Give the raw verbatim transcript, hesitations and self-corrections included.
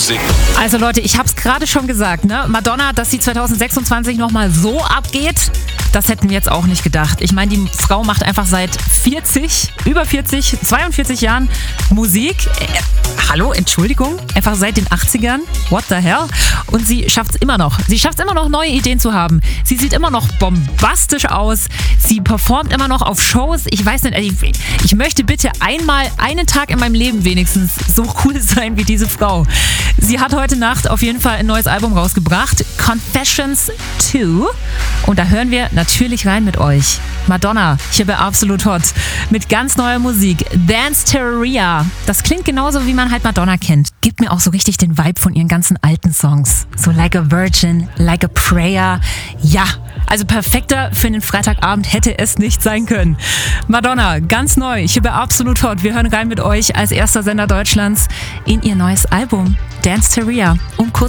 Musik. Also Leute, ich hab's gerade schon gesagt, ne? Madonna, dass sie zwanzig sechsundzwanzig nochmal so abgeht, das hätten wir jetzt auch nicht gedacht. Ich meine, die Frau macht einfach seit vierzig, über vierzig, zweiundvierzig Jahren Musik. Äh, hallo, Entschuldigung? Einfach seit den achtzigern? What the hell? Und sie schafft's immer noch. Sie schafft's immer noch, neue Ideen zu haben. Sie sieht immer noch bombastisch aus. Sie performt immer noch auf Shows. Ich weiß nicht, ich, ich möchte bitte einmal, einen Tag in meinem Leben wenigstens so cool sein wie diese Frau. Sie hat heute Nacht auf jeden Fall ein neues Album rausgebracht, Confessions zwei. Und da hören wir natürlich rein mit euch. Madonna, hier bei Absolut Hot, mit ganz neuer Musik. Danceteria. Das klingt genauso, wie man halt Madonna kennt. Gibt mir auch so richtig den Vibe von ihren ganzen alten Songs. So Like a Virgin, Like a Prayer. Ja, also perfekter für einen Freitagabend hätte es nicht sein können. Madonna, ganz neu, hier bei Absolut Hot. Wir hören rein mit euch als erster Sender Deutschlands in ihr neues Album Danceteria um kurz